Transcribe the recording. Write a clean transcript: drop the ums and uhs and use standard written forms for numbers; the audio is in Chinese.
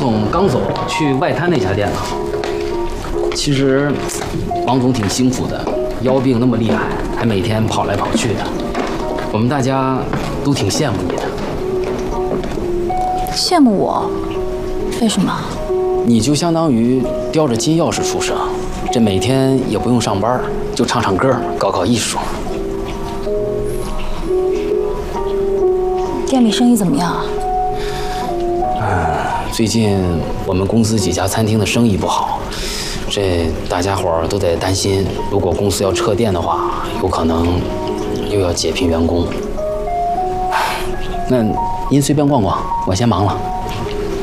总刚走去外滩那家店了。其实，王总挺辛苦的，腰病那么厉害，还每天跑来跑去的。我们大家都挺羡慕你的。 羡慕我？为什么？ 你就相当于叼着金钥匙出生，这每天也不用上班，就唱唱歌，搞搞艺术。 店里生意怎么样啊？ 最近我们公司几家餐厅的生意不好，这大家伙都在担心，如果公司要撤店的话，有可能又要解聘员工。那您随便逛逛，我先忙了。